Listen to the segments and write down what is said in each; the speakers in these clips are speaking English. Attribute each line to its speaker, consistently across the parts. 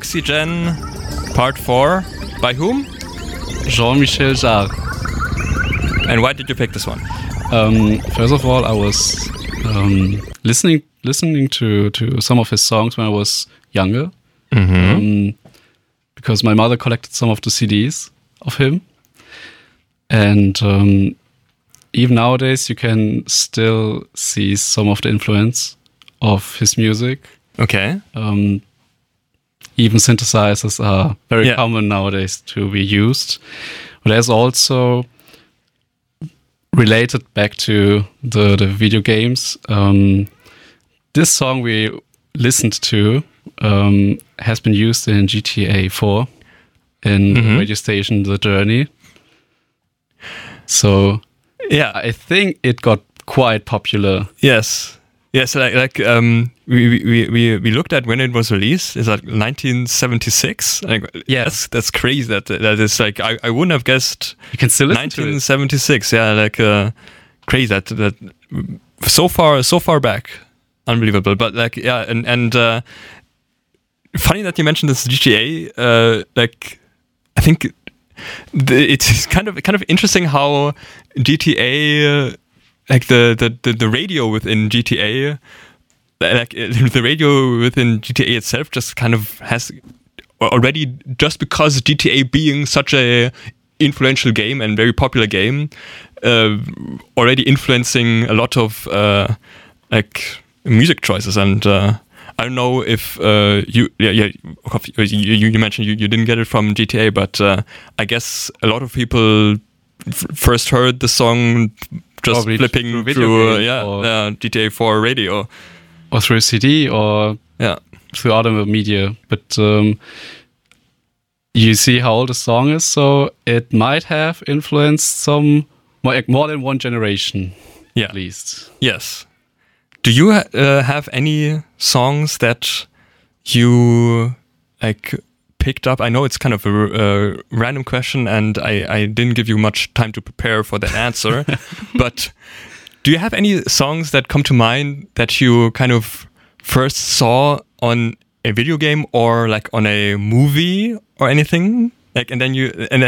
Speaker 1: Oxygen Part 4. By whom?
Speaker 2: Jean-Michel Jarre.
Speaker 1: And why did you pick this one?
Speaker 2: First of all, I was listening to some of his songs when I was younger, because my mother collected some of the CDs of him, and even nowadays you can still see some of the influence of his music.
Speaker 1: Okay.
Speaker 2: Even synthesizers are very common nowadays to be used. But there's also, related back to the video games, this song we listened to has been used in GTA 4 in the radio station The Journey. So I think it got quite popular.
Speaker 1: Yes. Yes, we looked at when it was released. It's like 1976. Yes, that's crazy. That is like I wouldn't have guessed.
Speaker 2: You can still listen
Speaker 1: 1976. To it. Yeah, crazy that so far back, unbelievable. But and funny that you mentioned this GTA. I think it's kind of interesting how GTA. The radio within GTA, the radio within GTA itself just kind of has already, just because GTA being such a influential game and very popular game, already influencing a lot of music choices. And I don't know if you mentioned you didn't get it from GTA, but I guess a lot of people first heard the song just
Speaker 2: probably
Speaker 1: flipping through GTA 4 radio.
Speaker 2: Or through a CD or through other media. But you see how old the song is, so it might have influenced some more than one generation, at least.
Speaker 1: Yes. Do you have any songs that you picked up? I know it's kind of a random question, and I didn't give you much time to prepare for that answer. But do you have any songs that come to mind that you kind of first saw on a video game or on a movie or anything? And then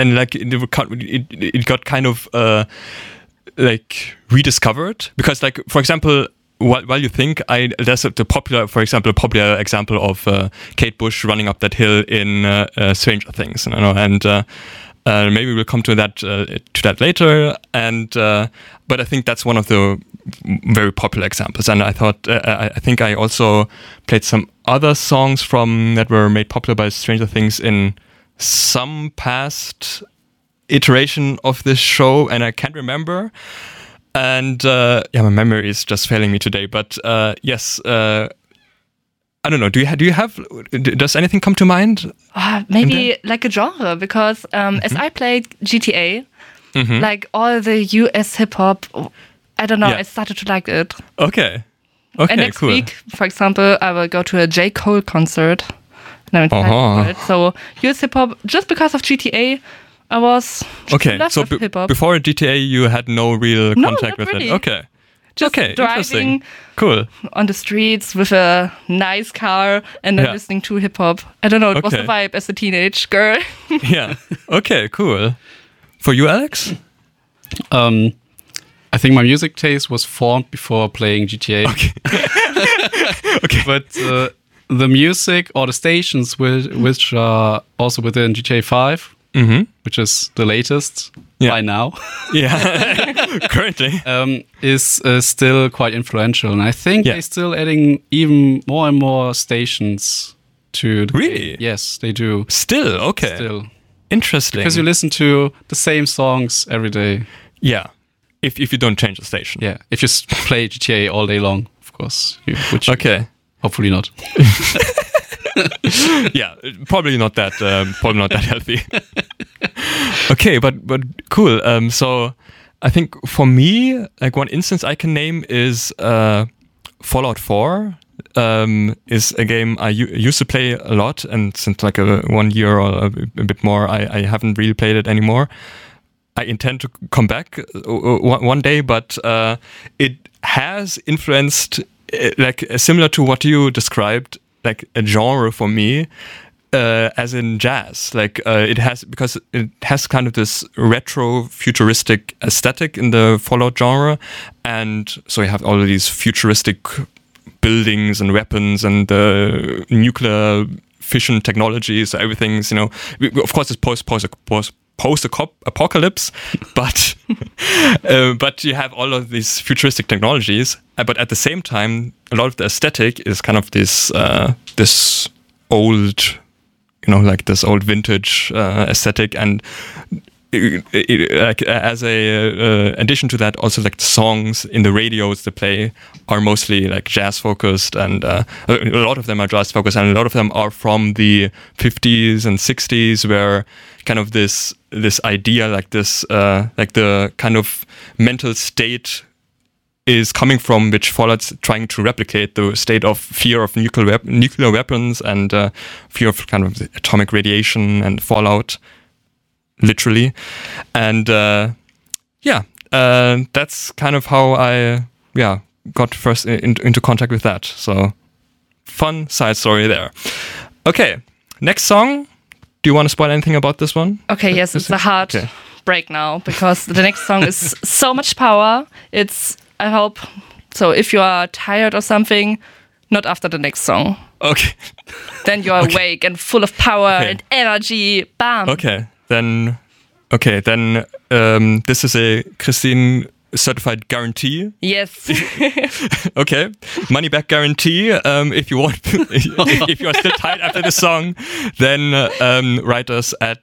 Speaker 1: it got kind of rediscovered? Because for example, while you think, there's a popular example of Kate Bush running up that hill in Stranger Things, and maybe we'll come to that later. And but I think that's one of the very popular examples. And I thought I think I also played some other songs that were made popular by Stranger Things in some past iteration of this show, and I can't remember. And my memory is just failing me today. But yes, I don't know. Do you have? Does anything come to mind?
Speaker 3: Maybe like a genre, because as I played GTA, all the US hip hop, I don't know. I started to like it.
Speaker 1: Okay.
Speaker 3: And next week, for example, I will go to a J. Cole concert. And I'm excited for it. So US hip hop, just because of GTA. I was
Speaker 1: so before GTA you had no real contact with
Speaker 3: really.
Speaker 1: it. Okay.
Speaker 3: Just driving on the streets with a nice car and then listening to hip hop. I don't know, it was the vibe as a teenage girl.
Speaker 1: Yeah. Okay, cool. For you, Alex?
Speaker 2: I think my music taste was formed before playing GTA.
Speaker 1: Okay.
Speaker 2: But the music or the stations which are also within GTA 5, which is the latest by now,
Speaker 1: currently,
Speaker 2: is still quite influential. And I think they're still adding even more and more stations to the
Speaker 1: Really?
Speaker 2: game. Yes, they do.
Speaker 1: Still? Okay.
Speaker 2: Still.
Speaker 1: Interesting.
Speaker 2: Because you listen to the same songs every day.
Speaker 1: Yeah. If you don't change the station.
Speaker 2: Yeah. If you play GTA all day long, of course. Which hopefully not.
Speaker 1: Yeah, probably not that healthy. Okay, but cool. So I think for me, one instance I can name is Fallout 4. Is a game I used to play a lot, and since 1 year or a bit more, I haven't really played it anymore. I intend to come back one day, but it has influenced, similar to what you described, a genre for me. as in jazz. Like because it has kind of this retro futuristic aesthetic in the Fallout genre, and so you have all of these futuristic buildings and weapons and nuclear fission technologies. Everything's, of course, it's post-apocalypse, but but you have all of these futuristic technologies. But at the same time, a lot of the aesthetic is kind of this old, like this old vintage aesthetic, and as a addition to that, also like the songs in the radios they play are mostly like jazz focused, and a lot of them are jazz focused, and a lot of them are from the 50s and 60s, where kind of this idea, like this like the kind of mental state is coming from, which Fallout's trying to replicate, the state of fear of nuclear weapons and fear of kind of the atomic radiation and fallout, literally. And that's kind of how I got first into contact with that. So fun side story there. Okay, next song. Do you want to spoil anything about this one?
Speaker 3: Okay, yes, it's a hard break now, because the next song is so much power. I hope, so if you are tired or something, not after the next song.
Speaker 1: Okay.
Speaker 3: Then you are awake and full of power and energy. Bam.
Speaker 1: Okay, then this is a Christine certified guarantee.
Speaker 3: Yes.
Speaker 1: Okay, money back guarantee. If you want, if you are still tired after this song, then write us at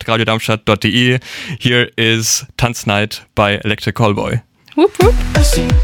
Speaker 1: musicthing@radiodarmstadt.de. Here is Tanznight by Electric Callboy.
Speaker 3: Whoop whoop.